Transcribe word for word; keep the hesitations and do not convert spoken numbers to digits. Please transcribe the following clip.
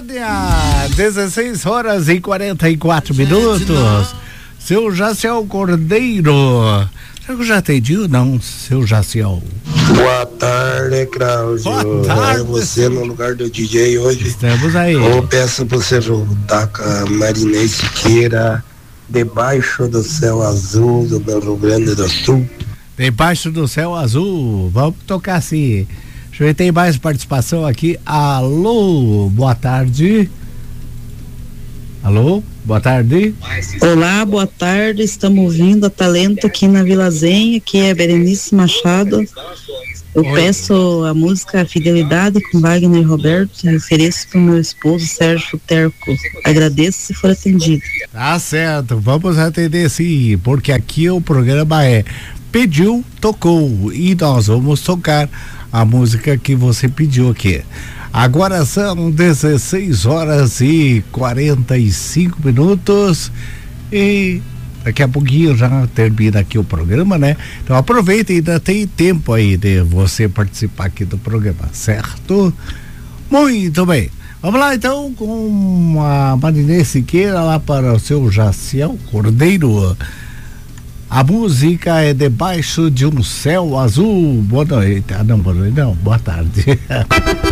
Goiânia, dezesseis horas e quarenta e quatro minutos. Seu Jaciel Cordeiro. Será que eu já atendi ou não, seu Jaciel? Boa tarde, Cláudio. Boa tarde. É você no lugar do D J hoje. Estamos aí. Eu peço pra você rodar com a Marinês Siqueira, Debaixo do Céu Azul do meu Rio Grande do Sul. Debaixo do Céu Azul. Vamos tocar assim. Deixa eu ver, tem mais participação aqui. Alô, boa tarde. Alô, boa tarde. Olá, boa tarde. Estamos ouvindo a Talento aqui na Vila Zenha, que é Berenice Machado. Eu Oi. peço a música Fidelidade com Wagner e Roberto e ofereço para o meu esposo Sérgio Terco. Agradeço se for atendido. Tá certo, vamos atender sim, porque aqui o programa é Pediu, Tocou, e nós vamos tocar a música que você pediu aqui. Agora são dezesseis horas e quarenta e cinco minutos e daqui a pouquinho já termina aqui o programa, né? Então aproveita, ainda tem tempo aí de você participar aqui do programa, certo? Muito bem. Vamos lá então com a Marinês Siqueira lá para o seu Jaciel Cordeiro. A música é Debaixo de um Céu Azul. Boa noite. Ah, não, boa noite, não. Boa tarde.